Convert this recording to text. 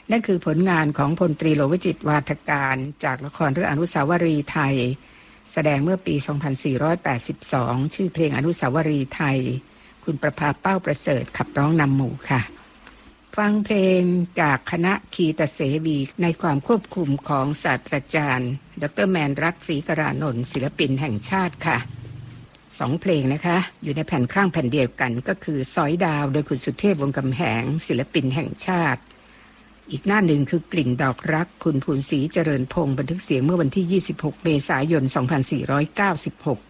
นั่นคือผลงานของพลตรีโลวจิตวาทการจากละครเรื่องอนุสาวรีย์ไทยแสดงเมื่อปี 2482 ชื่อเพลงอนุสาวรีย์ไทยคุณประภาเป้าประเสริฐขับร้องนำหมู่ค่ะฟังเพลงจากคณะคีตเสวีในความควบคุมของศาสตราจารย์ดร.แมนรักศรีกรานนท์ศิลปินแห่งชาติค่ะ2เพลงนะคะอยู่ในแผ่นข้างแผ่นเดียวกันก็คือสอยดาวโดยคุณสุเทพวงศ์กำแหงศิลปินแห่งชาติอีกหน้าหนึ่งคือกลิ่นดอกรักคุณภูนศรีเจริญพงศ์บันทึกเสียงเมื่อวันที่26 เมษายน 2496